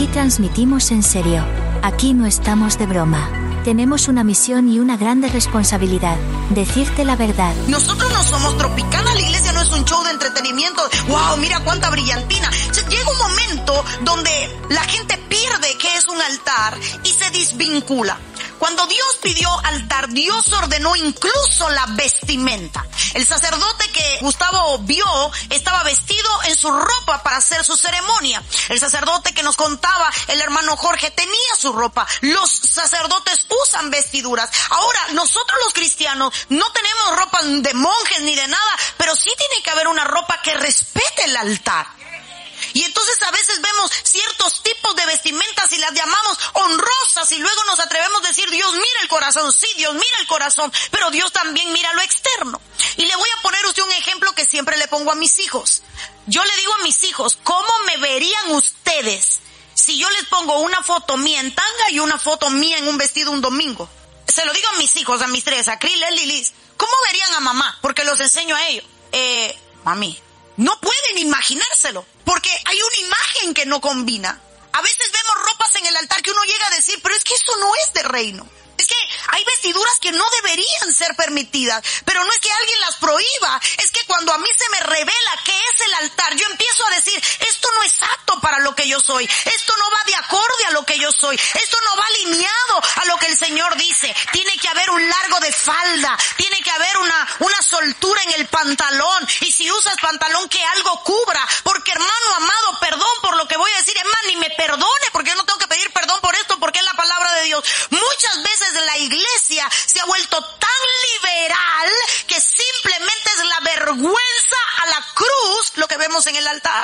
Aquí transmitimos en serio. Aquí no estamos de broma. Tenemos una misión y una grande responsabilidad: decirte la verdad. Nosotros no somos Tropicana, la iglesia no es un show de entretenimiento. ¡Wow! Mira cuánta brillantina. Llega un momento donde la gente pierde qué es un altar y se desvincula. Cuando Dios pidió altar, Dios ordenó incluso la vestimenta. El sacerdote que Gustavo vio estaba vestido en su ropa para hacer su ceremonia. El sacerdote que nos contaba el hermano Jorge tenía su ropa. Los sacerdotes usan vestiduras. Ahora, nosotros los cristianos no tenemos ropa de monjes ni de nada, pero sí tiene que haber una ropa que respete el altar. Y entonces a veces vemos ciertos tipos de vestimentas y las llamamos honrosas y luego nos atrevemos a decir: Dios mira el corazón. Sí, Dios mira el corazón, pero Dios también mira lo externo. Y le voy a poner a usted un ejemplo que siempre le pongo a mis hijos. Yo le digo a mis hijos: ¿cómo me verían ustedes si yo les pongo una foto mía en tanga y una foto mía en un vestido un domingo? Se lo digo a mis hijos, a mis tres, a Cris, Leslie, Liz. ¿Cómo verían a mamá? Porque los enseño a ellos. Mami, no pueden imaginárselo, porque hay una imagen que no combina. A veces vemos ropas en el altar que uno llega a decir: pero es que eso no es de reino. Es que hay vestiduras que no deberían ser permitidas, pero no es que alguien las prohíba, es que cuando a mí se me revela qué es el altar, yo empiezo a decir: esto no es apto para lo que yo soy, esto no va de acorde a lo que yo soy, esto no va alineado a lo que el Señor dice. Tiene que haber un largo de falda, tiene que haber una soltura en el pantalón, y si usas pantalón que algo cubra, porque hermano amado, perdón por lo que voy a decir, hermano, ni me perdone, porque yo no tengo que pedir perdón por esto, porque es la palabra de Dios. Muchas veces la iglesia se ha vuelto tan liberal que simplemente es la vergüenza a la cruz lo que vemos en el altar.